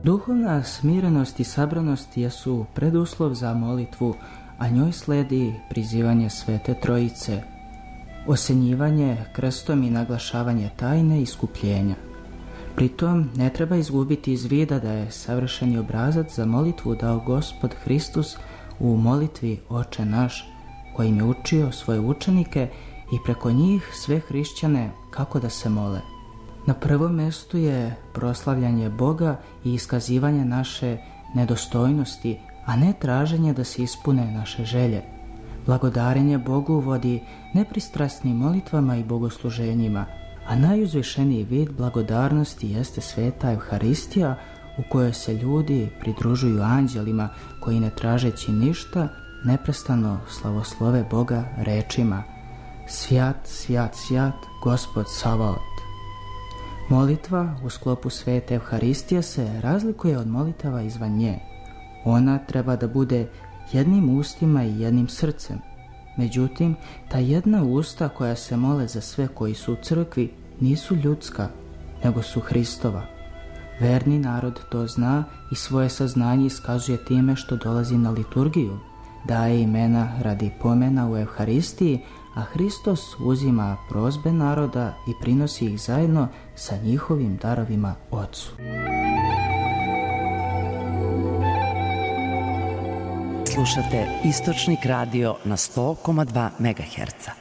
Duhovna smirenost i sabranost jesu preduslov za molitvu, a njoj sledi prizivanje Svete Trojice, osenjivanje krstom i naglašavanje tajne iskupljenja. Pritom ne treba izgubiti iz vida da je savršeni obrazac za molitvu dao Gospod Hristos u molitvi Oče naš, kojim je učio svoje učenike i preko njih sve hrišćane kako da se mole. Na prvom mjestu je proslavljanje Boga i iskazivanje naše nedostojnosti, a ne traženje da se ispune naše želje. Blagodarenje Bogu vodi nepristrasnim molitvama i bogosluženjima, a najuzvišeniji vid blagodarnosti jeste sveta Evharistija, u kojoj se ljudi pridružuju anđelima koji, ne tražeći ništa, neprestano slavoslove Boga rečima: Svjat, svjat, svjat, Gospod Savaot. Molitva u sklopu svete Evharistije se razlikuje od molitava izvan nje. Ona treba da bude jednim ustima i jednim srcem. Međutim, ta jedna usta koja se mole za sve koji su u crkvi nisu ljudska, nego su Hristova. Verni narod to zna i svoje saznanje iskazuje time što dolazi na liturgiju, daje imena radi pomena u Evharistiji, a Hristos uzima prozbe naroda i prinosi ih zajedno sa njihovim darovima Otcu. Slušate Istočnik radio na 100,2 MHz.